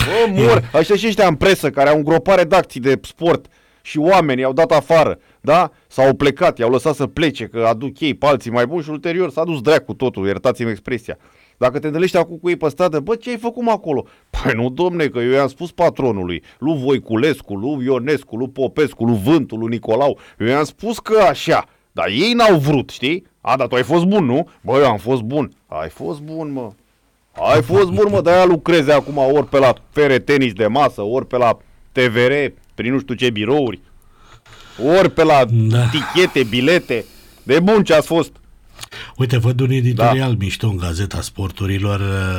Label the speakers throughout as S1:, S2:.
S1: Bă, mor, ăștia și ăștia în presă care au îngropat redacții de sport și oamenii au dat afară, da? S-au plecat, i-au lăsat să plece, că aduc ei pe alții mai buni și ulterior s-a dus dracu totul, iertați-mi expresia. Dacă te întâlnești acum cu ei pe stradă, bă, ce ai făcut acolo? Păi nu, domne, că eu i-am spus patronului, lui Voiculescu, lui Ionescu, lui Popescu, lui Vântul, lui Nicolau, eu i-am spus că așa, dar ei n-au vrut, știi? A, dar tu ai fost bun, nu? Bă, eu am fost bun. Ai fost bun, mă. Ai fost bun, mă, de-aia lucrezi acum ori pe la fere tenis de masă, ori pe la TVR, prin nu știu ce birouri, ori pe la tichete, bilete. De bun ce ați fost.
S2: Uite, văd un editorial mișto în Gazeta Sporturilor,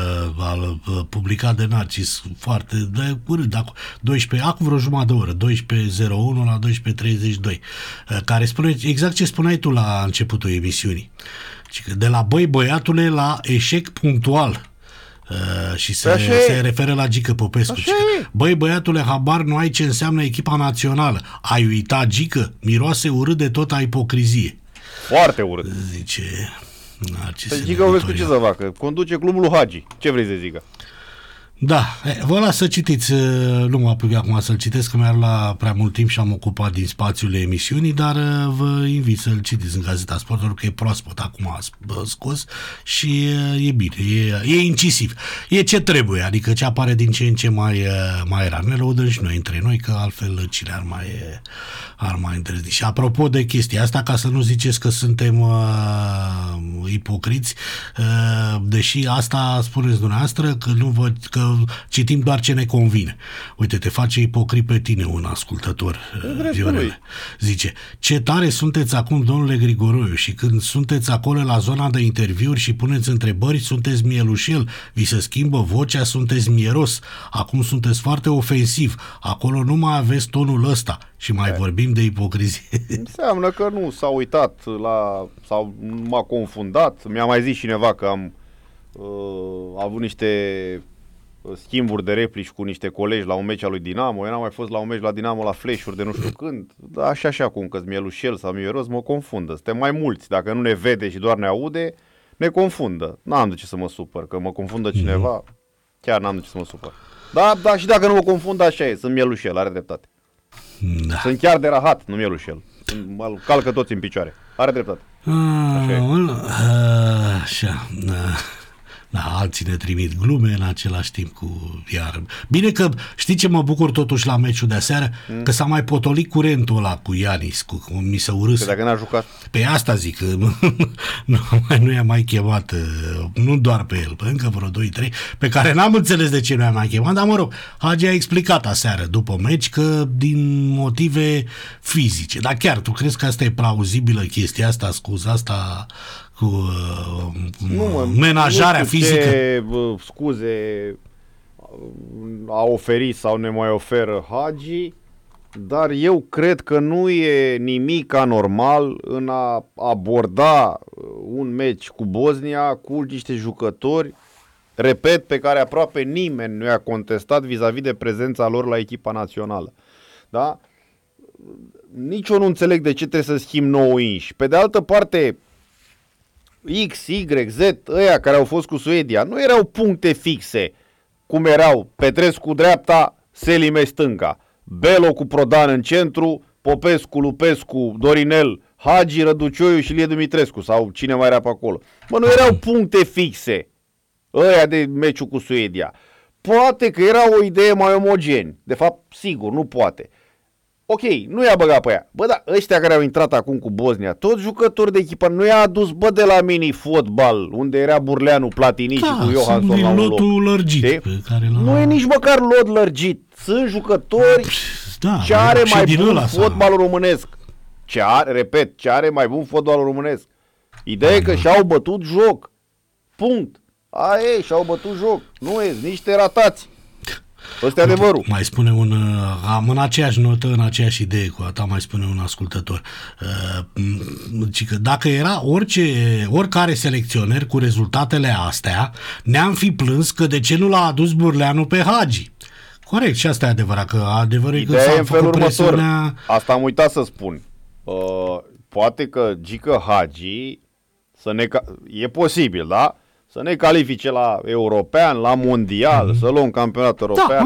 S2: publicat de Narcis, foarte de curând, acum vreo jumătate de oră, 12:01 la 12:32, care spune exact ce spuneai tu la începutul emisiunii. De la băi băiatule la eșec punctual. Și se referă la Gică Popescu. Băi băiatule, habar nu ai ce înseamnă echipa națională. Ai uitat, Gică? Miroase urât de tot a ipocrizie.
S1: Foarte urât.
S2: Zice Narcis.
S1: Să zică, vezi cu ce să facă. Conduce clubul lui Hagi. Ce vrei să zică?
S2: Da, vă las să citiți, nu mă apuc acum să-l citesc, că mi-ar lua prea mult timp și am ocupat din spațiul emisiunii, dar vă invit să-l citiți în Gazeta Sporturilor, că e proaspăt acum scos și e bine, e incisiv. E ce trebuie, adică ce apare din ce în ce mai rar. Ne lăudăm și noi între noi, că altfel cine ar mai îndrăzni. Și apropo de chestia asta, ca să nu ziceți că suntem ipocriți, deși asta spuneți dumneavoastră, că citim doar ce ne convine. Uite, te face ipocrit pe tine un ascultător, Viorele. Zice, ce tare sunteți acum, domnule Grigoroiu, și când sunteți acolo la zona de interviuri și puneți întrebări, sunteți mielușel, vi se schimbă vocea, sunteți mieros, acum sunteți foarte ofensiv, acolo nu mai aveți tonul ăsta și mai vorbim de ipocrizie.
S1: Înseamnă că nu s-a uitat sau m-a confundat. Mi-a mai zis cineva că am avut niște schimburi de replici cu niște colegi la un meci al lui Dinamo. Eu n-am mai fost la un meci la Dinamo la flash-uri de nu știu când. Da, așa cum că-s mielușel sau mieros, mă confundă. Suntem mai mulți. Dacă nu ne vede și doar ne aude, ne confundă. N-am de ce să mă supăr, că mă confundă cineva. Chiar n-am de ce să mă supăr. Da, și dacă nu mă confundă, așa e. Sunt mielușel, are dreptate. Da. Sunt chiar de rahat, nu mielușel. Mă calcă toți în picioare. Are dreptate.
S2: Așa. Da, alții ne trimit glume în același timp cu iar. Bine că, știi ce mă bucur totuși la meciul de aseară? Că s-a mai potolit curentul ăla cu Ianis, cum mi se urâs.
S1: Că dacă n-a jucat.
S2: Pe asta zic, că nu i-a mai chemat, nu doar pe el, pe încă vreo 2-3, pe care n-am înțeles de ce nu i-a mai chemat, dar mă rog, Hagi a explicat aseară după meci că din motive fizice. Dar chiar, tu crezi că asta e plauzibilă chestia asta, scuza asta cu menajarea fizică?
S1: Ce scuze a oferit sau ne mai oferă Hagi, dar eu cred că nu e nimic anormal în a aborda un meci cu Bosnia cu niște jucători, repet, pe care aproape nimeni nu i-a contestat vis-a-vis de prezența lor la echipa națională. Da? Nici eu nu înțeleg de ce trebuie să schimb 9 inși. Pe de altă parte, X, Y, Z, ăia care au fost cu Suedia, nu erau puncte fixe, cum erau Petrescu dreapta, Selime stânga, Belo cu Prodan în centru, Popescu, Lupescu, Dorinel, Hagi, Răducioiu și Ilie Dumitrescu, sau cine mai era pe acolo. Bă, nu erau puncte fixe, ăia de meciul cu Suedia. Poate că era o idee mai omogeni, de fapt, sigur, nu poate. Ok, nu i-a băgat pe ea. Bă, da, ăștia care au intrat acum cu Bosnia, toți jucători de echipă, nu i-a adus, bă, de la mini-fotbal, unde era Burleanu, Platini și cu Johansson la un loc.
S2: Lărgit,
S1: nu e nici măcar lot lărgit. Sunt jucători ce are mai bun fotbalul românesc. Ce are mai bun fotbalul românesc. Ideea e că și-au bătut joc. Punct. Aia e, și-au bătut joc. Nu e, niște ratați. Ăsta e adevărul.
S2: Mai spune în aceeași notă, în aceeași idee cu a ta, mai spune un ascultător, că dacă era oricare selecționer cu rezultatele astea, ne-am fi plâns că de ce nu l-a adus Burleanu pe Hagi. Corect, și asta e adevărat, că adevărul e că s-a făcut presiunea.
S1: Asta am uitat să spun. Poate că Gică Hagi e posibil, da? Să ne califice la european, la mondial, să luăm campionat european. Da.